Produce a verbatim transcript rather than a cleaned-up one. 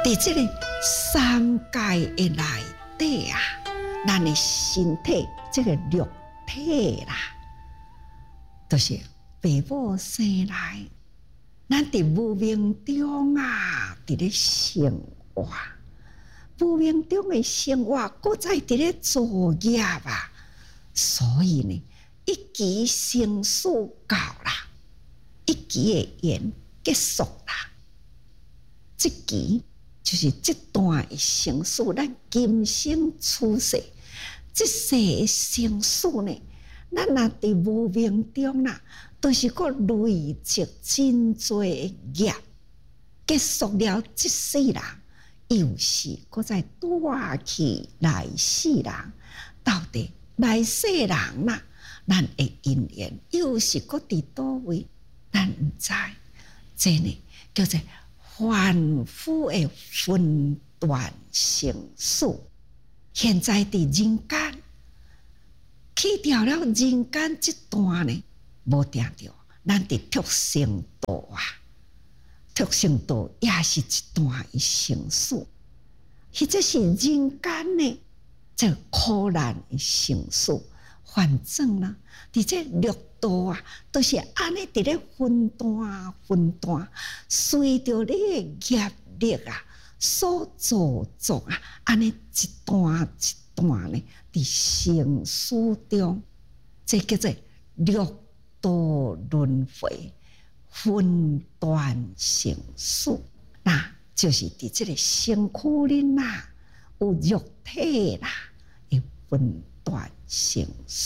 伫这个三界的内底啊，咱的身体这个肉体啦，就是父母生来，咱伫无明中啊，伫咧生活，无明中的生活，搁再伫咧作业啊，所以呢，一期生死到啦，一期的缘结束啦，这期就是这段的生死，咱今生出世，这世的生死呢，咱若伫无明中啦，都是个累积真多的业，结束了这世人，又是搁再带去来世人，到底来世人啦，咱的因缘又是搁伫倒位，咱毋知，这呢叫做凡夫的分段生死。现在伫人间，去掉了人间这段呢，无定着，咱伫畜生道啊，畜生道也是一段的生死。或者是人间呢，这苦难的生死。反正啦，伫这六道啊，都是安尼伫咧分段分段，随着你的业力啊所造作啊，安尼一段一段呢，伫生死中，这叫做六道轮回，分段生死。那就是伫这个身躯里啦，有肉体啦，会分段生死。